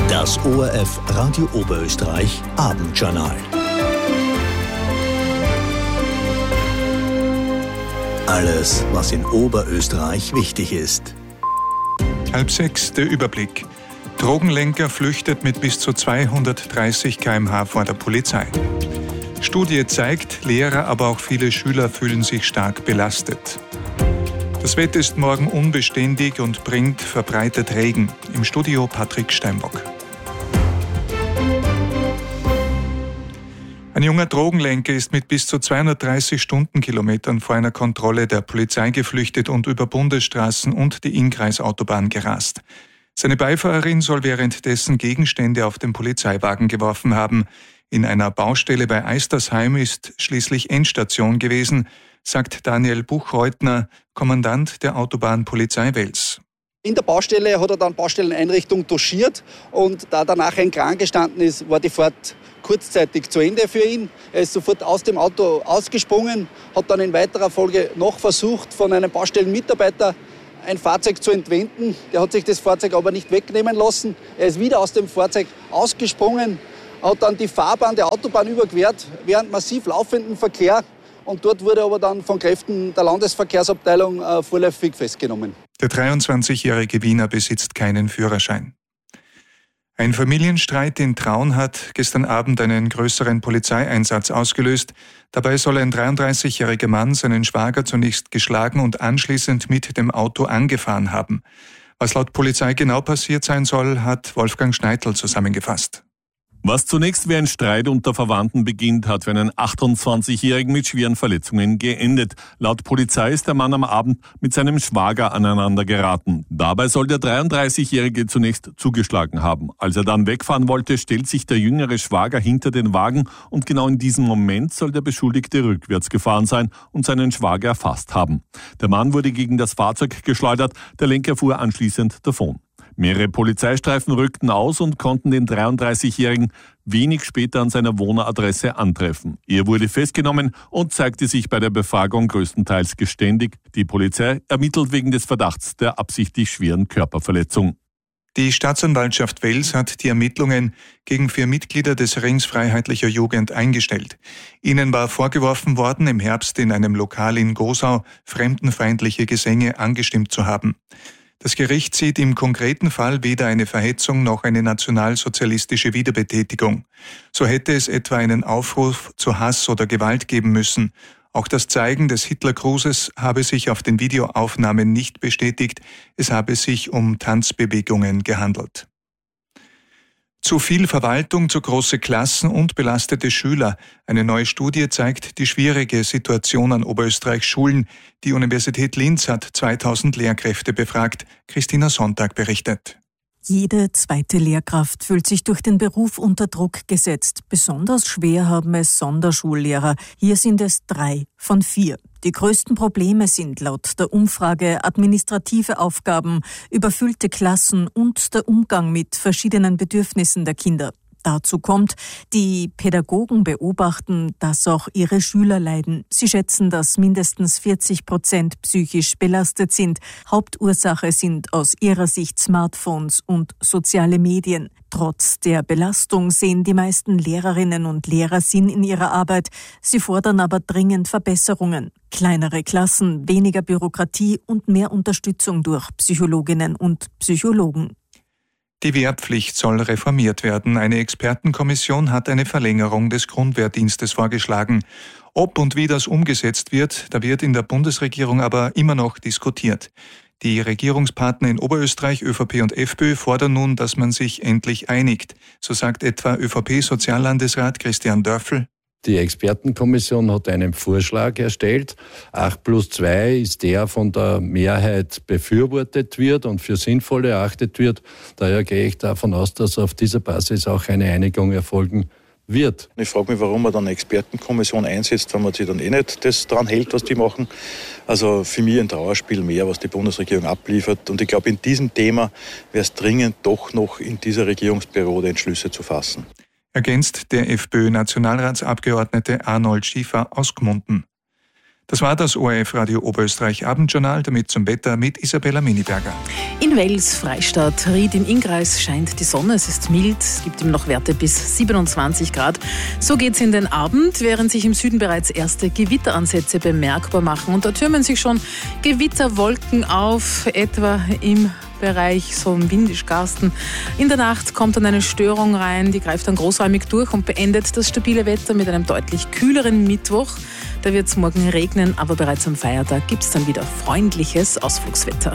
Das ORF Radio Oberösterreich Abendjournal. Alles, was in Oberösterreich wichtig ist. 5:30, der Überblick. Drogenlenker flüchtet mit bis zu 230 km/h vor der Polizei. Studie zeigt, Lehrer, aber auch viele Schüler fühlen sich stark belastet. Das Wetter ist morgen unbeständig und bringt verbreitet Regen. Im Studio Patrick Steinbock. Ein junger Drogenlenker ist mit bis zu 230 Stundenkilometern vor einer Kontrolle der Polizei geflüchtet und über Bundesstraßen und die Innkreisautobahn gerast. Seine Beifahrerin soll währenddessen Gegenstände auf den Polizeiwagen geworfen haben. In einer Baustelle bei Eistersheim ist schließlich Endstation gewesen, sagt Daniel Buchreutner, Kommandant der Autobahnpolizei Wels. In der Baustelle hat er dann Baustelleneinrichtung touchiert und da danach ein Kran gestanden ist, war die Fahrt kurzzeitig zu Ende für ihn. Er ist sofort aus dem Auto ausgesprungen, hat dann in weiterer Folge noch versucht, von einem Baustellenmitarbeiter ein Fahrzeug zu entwenden. Der hat sich das Fahrzeug aber nicht wegnehmen lassen. Er ist wieder aus dem Fahrzeug ausgesprungen, hat dann die Fahrbahn der Autobahn überquert, während massiv laufendem Verkehr. Und dort wurde aber dann von Kräften der Landesverkehrsabteilung vorläufig festgenommen. Der 23-jährige Wiener besitzt keinen Führerschein. Ein Familienstreit in Traun hat gestern Abend einen größeren Polizeieinsatz ausgelöst. Dabei soll ein 33-jähriger Mann seinen Schwager zunächst geschlagen und anschließend mit dem Auto angefahren haben. Was laut Polizei genau passiert sein soll, hat Wolfgang Schneidl zusammengefasst. Was zunächst wie ein Streit unter Verwandten beginnt, hat für einen 28-Jährigen mit schweren Verletzungen geendet. Laut Polizei ist der Mann am Abend mit seinem Schwager aneinander geraten. Dabei soll der 33-Jährige zunächst zugeschlagen haben. Als er dann wegfahren wollte, stellt sich der jüngere Schwager hinter den Wagen und genau in diesem Moment soll der Beschuldigte rückwärts gefahren sein und seinen Schwager erfasst haben. Der Mann wurde gegen das Fahrzeug geschleudert, der Lenker fuhr anschließend davon. Mehrere Polizeistreifen rückten aus und konnten den 33-Jährigen wenig später an seiner Wohnadresse antreffen. Er wurde festgenommen und zeigte sich bei der Befragung größtenteils geständig. Die Polizei ermittelt wegen des Verdachts der absichtlich schweren Körperverletzung. Die Staatsanwaltschaft Wels hat die Ermittlungen gegen 4 Mitglieder des Rings Freiheitlicher Jugend eingestellt. Ihnen war vorgeworfen worden, im Herbst in einem Lokal in Gosau fremdenfeindliche Gesänge angestimmt zu haben. Das Gericht sieht im konkreten Fall weder eine Verhetzung noch eine nationalsozialistische Wiederbetätigung. So hätte es etwa einen Aufruf zu Hass oder Gewalt geben müssen. Auch das Zeigen des Hitlergrußes habe sich auf den Videoaufnahmen nicht bestätigt. Es habe sich um Tanzbewegungen gehandelt. Zu viel Verwaltung, zu große Klassen und belastete Schüler. Eine neue Studie zeigt die schwierige Situation an Oberösterreichs Schulen. Die Universität Linz hat 2000 Lehrkräfte befragt. Christina Sonntag berichtet. Jede zweite Lehrkraft fühlt sich durch den Beruf unter Druck gesetzt. Besonders schwer haben es Sonderschullehrer. Hier sind es 3 von 4. Die größten Probleme sind laut der Umfrage administrative Aufgaben, überfüllte Klassen und der Umgang mit verschiedenen Bedürfnissen der Kinder. Dazu kommt, die Pädagogen beobachten, dass auch ihre Schüler leiden. Sie schätzen, dass mindestens 40% psychisch belastet sind. Hauptursache sind aus ihrer Sicht Smartphones und soziale Medien. Trotz der Belastung sehen die meisten Lehrerinnen und Lehrer Sinn in ihrer Arbeit. Sie fordern aber dringend Verbesserungen. Kleinere Klassen, weniger Bürokratie und mehr Unterstützung durch Psychologinnen und Psychologen. Die Wehrpflicht soll reformiert werden. Eine Expertenkommission hat eine Verlängerung des Grundwehrdienstes vorgeschlagen. Ob und wie das umgesetzt wird, da wird in der Bundesregierung aber immer noch diskutiert. Die Regierungspartner in Oberösterreich, ÖVP und FPÖ, fordern nun, dass man sich endlich einigt. So sagt etwa ÖVP-Soziallandesrat Christian Dörfel. Die Expertenkommission hat einen Vorschlag erstellt. 8+2 ist der von der Mehrheit befürwortet wird und für sinnvoll erachtet wird. Daher gehe ich davon aus, dass auf dieser Basis auch eine Einigung erfolgen wird. Ich frage mich, warum man dann eine Expertenkommission einsetzt, wenn man sich dann nicht das dran hält, was die machen. Also für mich ein Trauerspiel mehr, was die Bundesregierung abliefert. Und ich glaube, in diesem Thema wäre es dringend, doch noch in dieser Regierungsperiode Entschlüsse zu fassen. Ergänzt der FPÖ-Nationalratsabgeordnete Arnold Schiefer aus Gmunden. Das war das ORF Radio Oberösterreich Abendjournal, damit zum Wetter mit Isabella Miniberger. In Wels, Freistadt, Ried im Innkreis scheint die Sonne, es ist mild, es gibt immer noch Werte bis 27 Grad. So geht's in den Abend, während sich im Süden bereits erste Gewitteransätze bemerkbar machen. Und da türmen sich schon Gewitterwolken auf, etwa im Bereich so im Windischgarsten. In der Nacht kommt dann eine Störung rein, die greift dann großräumig durch und beendet das stabile Wetter mit einem deutlich kühleren Mittwoch. Da wird es morgen regnen, aber bereits am Feiertag gibt es dann wieder freundliches Ausflugswetter.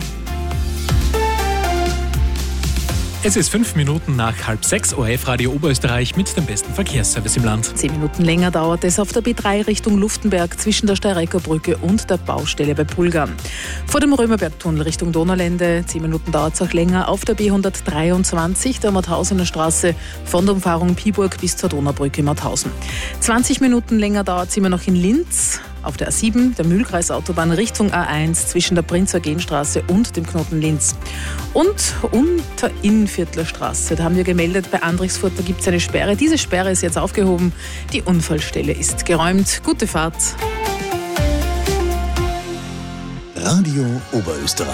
Es ist 5 Minuten nach 5:30, ORF Radio Oberösterreich mit dem besten Verkehrsservice im Land. 10 Minuten länger dauert es auf der B3 Richtung Luftenberg zwischen der Steirecker-Brücke und der Baustelle bei Pulgam. Vor dem Römerbergtunnel Richtung Donaulände 10 Minuten dauert es auch länger auf der B123, der Mauthausener Straße von der Umfahrung Piburg bis zur Donaubrücke Mauthausen. 20 Minuten länger dauert es immer noch in Linz. Auf der A7, der Mühlkreisautobahn Richtung A1 zwischen der Prinz-Eugen-Straße und dem Knoten Linz. Und unter Innviertler Straße, da haben wir gemeldet, bei Andrichsfurt, da gibt es eine Sperre. Diese Sperre ist jetzt aufgehoben. Die Unfallstelle ist geräumt. Gute Fahrt. Radio Oberösterreich.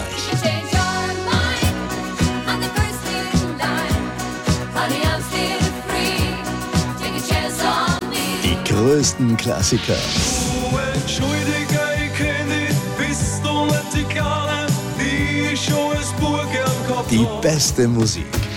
Die größten Klassiker. Die beste Musik.